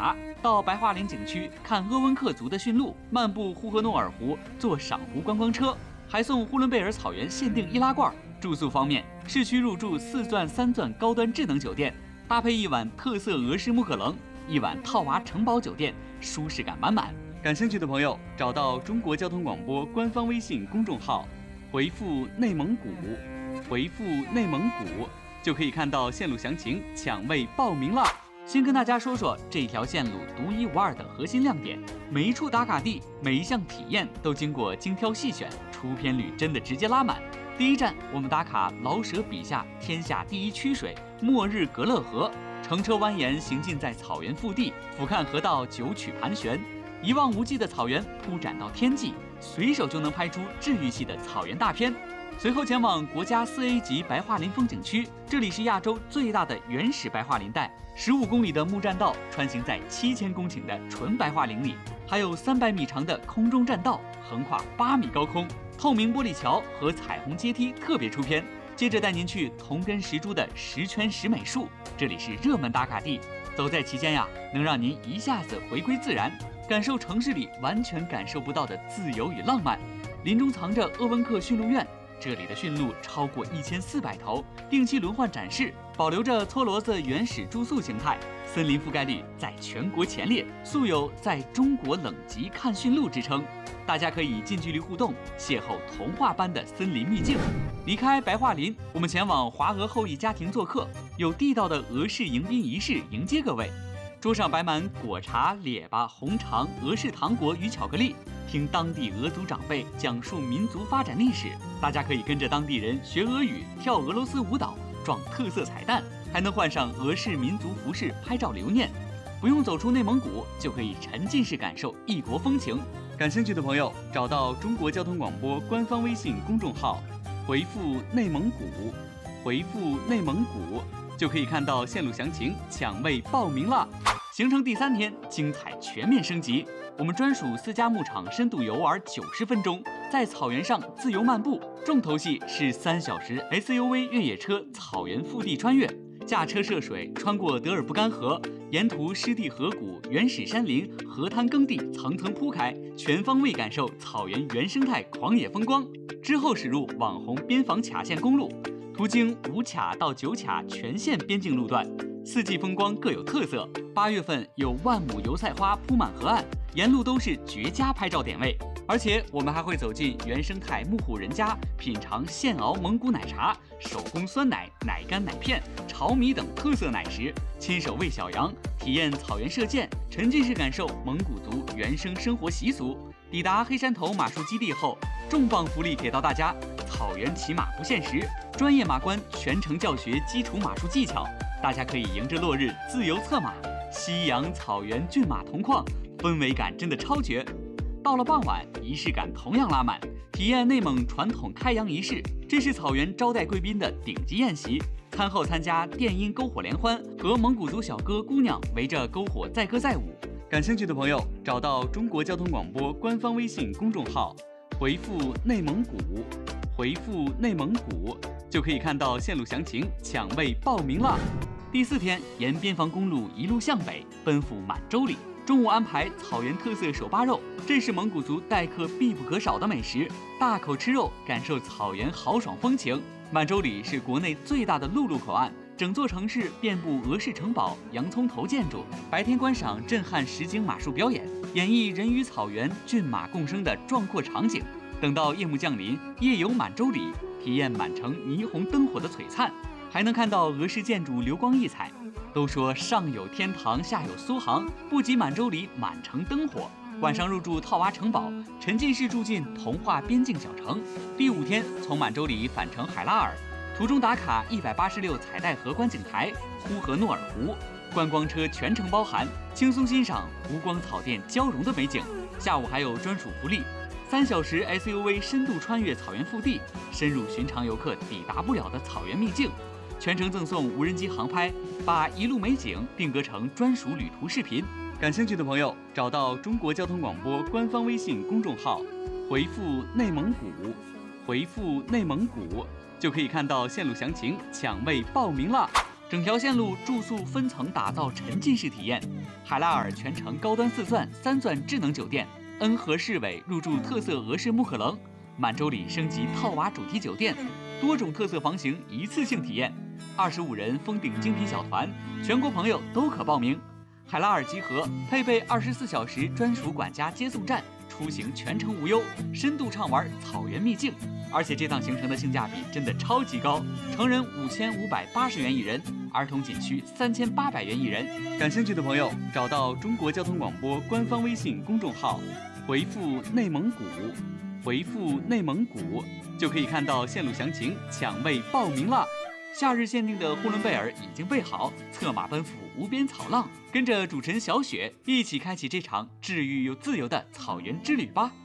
茶，到白桦林景区看鄂温克族的驯鹿，漫步呼和诺尔湖，坐赏湖观光车，还送呼伦贝尔草原限定易拉罐。住宿方面，市区入住4钻3钻高端智能酒店，搭配一碗特色俄式木可棱，一碗套娃城堡酒店，舒适感满满。感兴趣的朋友，找到中国交通广播官方微信公众号，回复内蒙古，回复内蒙古，就可以看到线路详情，抢位报名了。先跟大家说说这条线路独一无二的核心亮点，每一处打卡地，每一项体验都经过精挑细选，出片率真的直接拉满。第一站，我们打卡老舍笔下天下第一曲水末日格勒河，乘车蜿蜒行进在草原腹地，俯瞰河道九曲盘旋，一望无际的草原铺展到天际，随手就能拍出治愈系的草原大片。随后前往国家4A 级白桦林风景区，这里是亚洲最大的原始白桦林带，15公里的木栈道穿行在7000公顷的纯白桦林里，还有300米长的空中栈道，横跨8米高空，透明玻璃桥和彩虹阶梯特别出片。接着带您去铜根石柱的10圈10美术，这里是热门打卡地，走在其间呀，能让您一下子回归自然，感受城市里完全感受不到的自由与浪漫。林中藏着鄂温克驯鹿院，这里的驯鹿超过1400头，定期轮换展示，保留着搓骡子原始住宿形态，森林覆盖率在全国前列，素有在中国冷极看驯鹿之称。大家可以近距离互动，邂逅童话般的森林秘境。离开白桦林，我们前往华俄后裔家庭做客，有地道的俄式迎宾仪式迎接各位。桌上摆满果茶、列巴、红肠、俄式糖果与巧克力，听当地俄族长辈讲述民族发展历史。大家可以跟着当地人学俄语，跳俄罗斯舞蹈，撞特色彩蛋，还能换上俄式民族服饰拍照留念。不用走出内蒙古，就可以沉浸式感受异国风情。感兴趣的朋友，找到中国交通广播官方微信公众号，回复内蒙古，回复内蒙古，就可以看到线路详情，抢位报名了。行程第3天，精彩全面升级，我们专属私家牧场深度游玩90分钟，在草原上自由漫步。重头戏是3小时 SUV 越野车草原腹地穿越，驾车涉水，穿过德尔布干河，沿途湿地河谷、原始山林、河滩耕地层层铺开，全方位感受草原原生态狂野风光。之后驶入网红边防卡线公路，途经5卡到9卡全线边境路段，4季风光各有特色。8月份有万亩油菜花铺满河岸，沿路都是绝佳拍照点位。而且我们还会走进原生态牧户人家，品尝现熬蒙古奶茶、手工酸奶、奶干奶片、炒米等特色奶食，亲手喂小羊，体验草原射箭，沉浸式感受蒙古族原生生活习俗。抵达黑山头马术基地后，重磅福利给到大家：草原骑马不限时，专业马官全程教学基础马术技巧，大家可以迎着落日自由策马，夕阳草原骏马同框，氛围感真的超绝。到了傍晚，仪式感同样拉满，体验内蒙传统开阳仪式，这是草原招待贵宾的顶级宴席。餐后参加电音篝火联欢，和蒙古族小哥姑娘围着篝火载歌载舞。感兴趣的朋友，找到中国交通广播官方微信公众号，回复内蒙古，回复内蒙古，就可以看到线路详情，抢位报名了。第4天，沿边防公路一路向北，奔赴满洲里。中午安排草原特色手扒肉，这是蒙古族待客必不可少的美食，大口吃肉，感受草原豪爽风情。满洲里是国内最大的陆路口岸，整座城市遍布俄式城堡、洋葱头建筑，白天观赏震撼实景马术表演，演绎人与草原、骏马共生的壮阔场景。等到夜幕降临，夜游满洲里，体验满城霓虹灯火的璀璨，还能看到俄式建筑流光溢彩。都说上有天堂，下有苏杭，不及满洲里满城灯火。晚上入住套娃城堡，沉浸式住进童话边境小城。第5天，从满洲里返程海拉尔，途中打卡186彩带河观景台、呼和诺尔湖，观光车全程包含，轻松欣赏湖光草甸交融的美景。下午还有专属福利，3小时 SUV 深度穿越草原腹地，深入寻常游客抵达不了的草原秘境。全程赠送无人机航拍，把一路美景定格成专属旅途视频。感兴趣的朋友，找到中国交通广播官方微信公众号，回复内蒙古，回复内蒙古，就可以看到线路详情，抢位报名了。 整条线路住宿分层打造沉浸式体验，海拉尔全程高端4钻、3钻智能酒店，恩和市委入住特色俄式木可棱，满洲里升级套娃主题酒店，多种特色房型一次性体验，25人封顶精品小团，全国朋友都可报名。海拉尔集合，配备24小时专属管家接送站，出行全程无忧，深度畅玩草原秘境。而且这趟行程的性价比真的超级高，成人5580元一人，儿童仅需3800元一人。感兴趣的朋友，找到中国交通广播官方微信公众号，回复内蒙古，回复内蒙古就可以看到线路详情，抢位报名了。夏日限定的呼伦贝尔已经备好，策马奔赴无边草浪，跟着主持人小雪一起开启这场治愈又自由的草原之旅吧。